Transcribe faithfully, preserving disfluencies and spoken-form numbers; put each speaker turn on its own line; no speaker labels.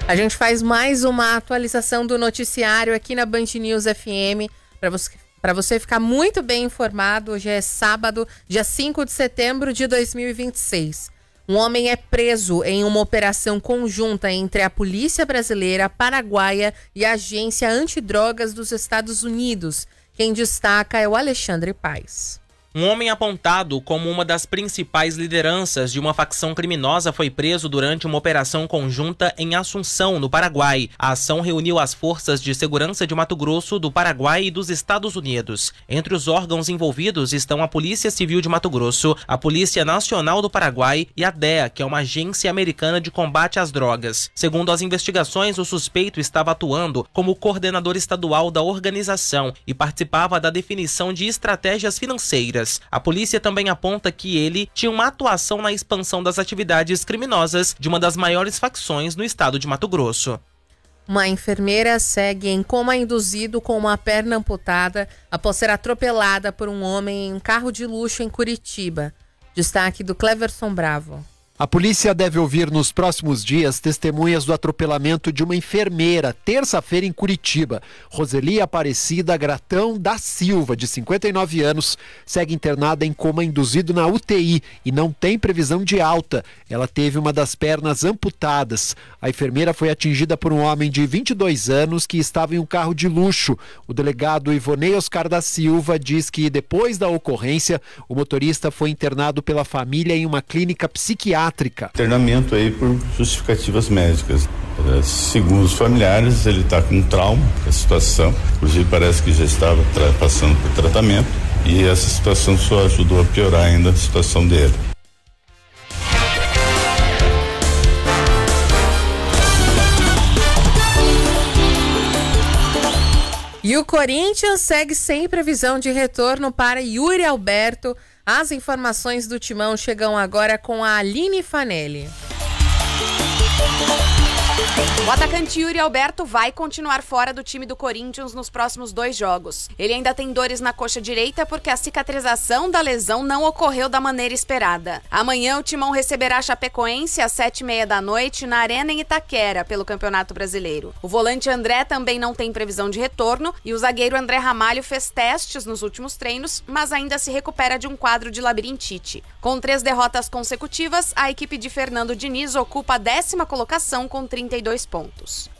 A gente faz mais uma atualização do noticiário aqui na Band News F M para você, para você ficar muito bem informado. Hoje é sábado, dia cinco de setembro de dois mil e vinte e seis. Um homem é preso em uma operação conjunta entre a Polícia Brasileira, Paraguaia e a Agência Antidrogas dos Estados Unidos. Quem destaca é o Alexandre Paes.
Um homem apontado como uma das principais lideranças de uma facção criminosa foi preso durante uma operação conjunta em Assunção, no Paraguai. A ação reuniu as forças de segurança de Mato Grosso, do Paraguai e dos Estados Unidos. Entre os órgãos envolvidos estão a Polícia Civil de Mato Grosso, a Polícia Nacional do Paraguai e a D E A, que é uma agência americana de combate às drogas. Segundo as investigações, o suspeito estava atuando como coordenador estadual da organização e participava da definição de estratégias financeiras. A polícia também aponta que ele tinha uma atuação na expansão das atividades criminosas de uma das maiores facções no estado de Mato Grosso.
Uma enfermeira segue em coma induzido com uma perna amputada após ser atropelada por um homem em um carro de luxo em Curitiba. Destaque do Cleverson Bravo.
A polícia deve ouvir nos próximos dias testemunhas do atropelamento de uma enfermeira, terça-feira em Curitiba. Roseli Aparecida Gratão da Silva, de cinquenta e nove anos, segue internada em coma induzido na U T I e não tem previsão de alta. Ela teve uma das pernas amputadas. A enfermeira foi atingida por um homem de vinte e dois anos que estava em um carro de luxo. O delegado Ivonei Oscar da Silva diz que depois da ocorrência, o motorista foi internado pela família em uma clínica psiquiátrica.
Internamento aí por justificativas médicas. Segundo os familiares, ele está com trauma, a situação, inclusive parece que já estava tra- passando por tratamento e essa situação só ajudou a piorar ainda a situação dele.
E o Corinthians segue sem previsão de retorno para Yuri Alberto. As informações do Timão chegam agora com a Aline Fanelli.
O atacante Yuri Alberto vai continuar fora do time do Corinthians nos próximos dois jogos. Ele ainda tem dores na coxa direita porque a cicatrização da lesão não ocorreu da maneira esperada. Amanhã o Timão receberá a Chapecoense às sete e meia da noite na Arena em Itaquera, pelo Campeonato Brasileiro. O volante André também não tem previsão de retorno e o zagueiro André Ramalho fez testes nos últimos treinos, mas ainda se recupera de um quadro de labirintite. Com três derrotas consecutivas, a equipe de Fernando Diniz ocupa a décima colocação com trinta e dois pontos.